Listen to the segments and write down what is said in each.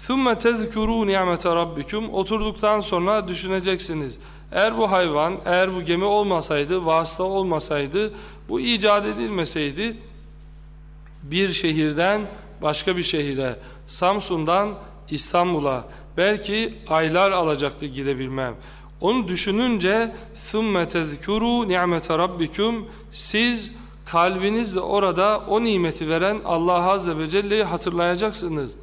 ثُمَّ تَذْكُرُوا نِعْمَةَ رَبِّكُمْ. Oturduktan sonra düşüneceksiniz. Eğer bu hayvan, eğer bu gemi olmasaydı, vasıta olmasaydı, bu icat edilmeseydi, bir şehirden başka bir şehire, Samsun'dan İstanbul'a belki aylar alacaktı gidebilmem. Onu düşününce ثُمَّ تَذْكُرُوا نِعْمَةَ رَبِّكُمْ, siz kalbinizle orada o nimeti veren Allah Azze ve Celle'yi hatırlayacaksınız.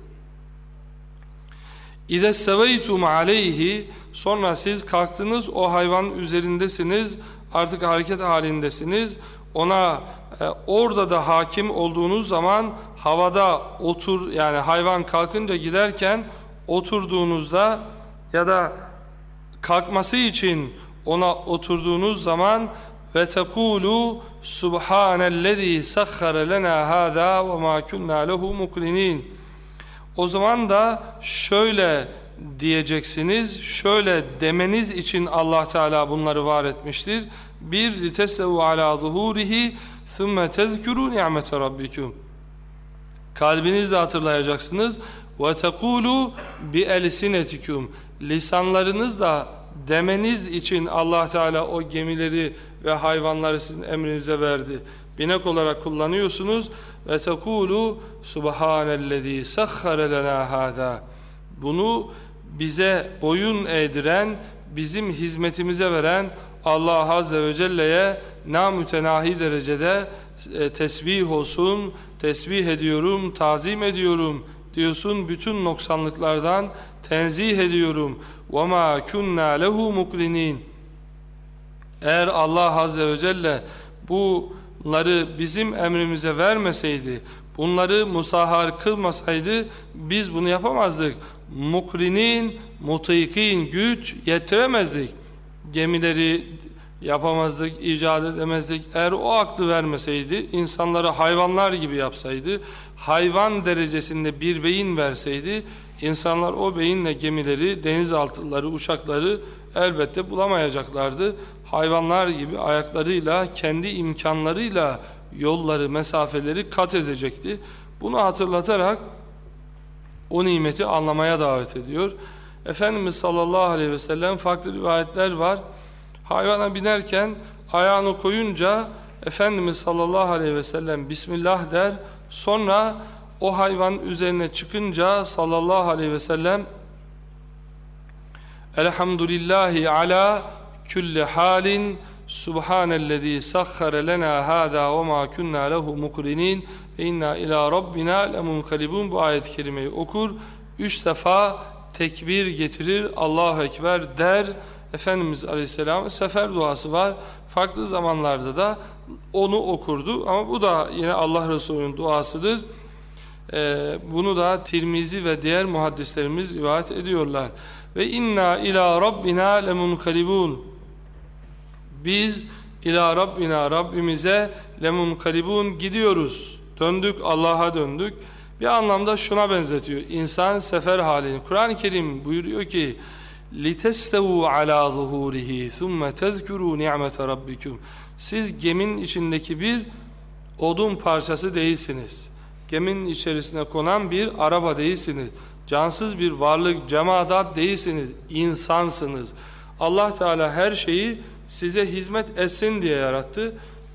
اِذَا سَوَيْتُمْ عَلَيْهِ, sonra siz kalktınız, o hayvan üzerindesiniz, artık hareket halindesiniz. Ona orada da hakim olduğunuz zaman havada yani hayvan kalkınca giderken oturduğunuzda ya da kalkması için ona oturduğunuz zaman ve tekulu subhanellezî sakhkhara lena hâzâ ve mâ kunnâ lehu mukrinin. O zaman da şöyle diyeceksiniz, şöyle demeniz için Allah Teala bunları var etmiştir. Bir, liteslevu ala zuhurihi thumme tezkuru ni'mete rabbikum. Kalbinizle hatırlayacaksınız. Ve tekulu bi elsinetikum. Lisanlarınızla demeniz için Allah Teala o gemileri ve hayvanları sizin emrinize verdi. Binek olarak kullanıyorsunuz. Ve tekulu subhanellezî sakhkhara lena hâzâ. Bunu bize boyun eğdiren, bizim hizmetimize veren Allah Azze ve Celle'ye namütenahi derecede tesbih olsun, tesbih ediyorum, tazim ediyorum diyorsun, bütün noksanlıklardan tenzih ediyorum. وَمَا كُنَّا لَهُ مُقْرِنِينَ. Eğer Allah Azze ve Celle bunları bizim emrimize vermeseydi, bunları musahhar kılmasaydı biz bunu yapamazdık. Mukrinin, mutikin, güç yetiremezdik. Gemileri yapamazdık, icat edemezdik. Eğer o aklı vermeseydi, insanları hayvanlar gibi yapsaydı, hayvan derecesinde bir beyin verseydi, insanlar o beyinle gemileri, denizaltıları, uçakları elbette bulamayacaklardı. Hayvanlar gibi ayaklarıyla, kendi imkanlarıyla yolları, mesafeleri kat edecekti. Bunu hatırlatarak o nimeti anlamaya davet ediyor. Efendimiz sallallahu aleyhi ve sellem, farklı rivayetler var. Hayvana binerken ayağını koyunca Efendimiz sallallahu aleyhi ve sellem Bismillah der. Sonra o hayvan üzerine çıkınca sallallahu aleyhi ve sellem Elhamdülillahi ala külli halin subhanellezî sakhkhara lena hâzâ ve mâ kunnâ lehu mukrinin ve inna ilâ rabbina lemunkalibun. Bu ayet-i kerimeyi okur. 3 defa tekbir getirir, Allahu Ekber der. Efendimiz Aleyhisselam sefer duası var. Farklı zamanlarda da onu okurdu. Ama bu da yine Allah Resulü'nün duasıdır. Bunu da Tirmizi ve diğer muhaddislerimiz rivayet ediyorlar. Ve inna ila rabbina lemunkalibun. Biz ila rabbina, Rabbimize lemunkalibun, gidiyoruz. Döndük, Allah'a döndük. Bir anlamda şuna benzetiyor. İnsan sefer halini. Kur'an-ı Kerim buyuruyor ki لِتَسْتَوُوا عَلَى ظُهُورِهِ ثُمَّ تَذْكُرُوا نِعْمَةَ رَبِّكُمْ. Siz geminin içindeki bir odun parçası değilsiniz. Geminin içerisine konan bir araba değilsiniz. Cansız bir varlık, cemaat değilsiniz. İnsansınız. Allah Teala her şeyi size hizmet etsin diye yarattı.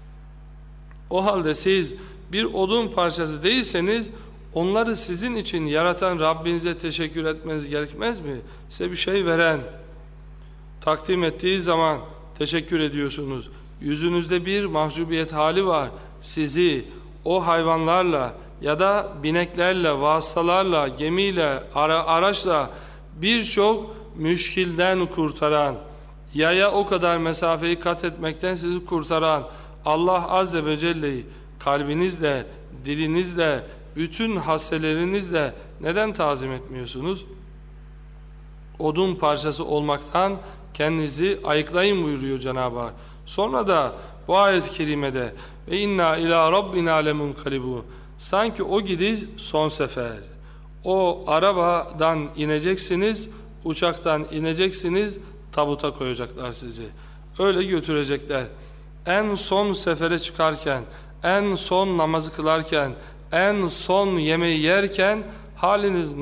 O halde siz bir odun parçası değilseniz, onları sizin için yaratan Rabbinize teşekkür etmeniz gerekmez mi? Size bir şey veren, takdim ettiği zaman teşekkür ediyorsunuz. Yüzünüzde bir mahcubiyet hali var. Sizi o hayvanlarla ya da bineklerle, vasıtalarla, gemiyle, araçla birçok müşkilden kurtaran, yaya o kadar mesafeyi kat etmekten sizi kurtaran Allah Azze ve Celle'yi kalbinizle, dilinizle, bütün hasselerinizle neden tazim etmiyorsunuz? Odun parçası olmaktan kendinizi ayıklayın buyuruyor Cenab-ı Hak. Sonra da bu ayet-i kerimede ve inna ila rabbina lemunkalibun. Sanki o gidiş son sefer. O arabadan ineceksiniz, uçaktan ineceksiniz, tabuta koyacaklar sizi. Öyle götürecekler. En son sefere çıkarken, en son namazı kılarken, en son yemeği yerken haliniz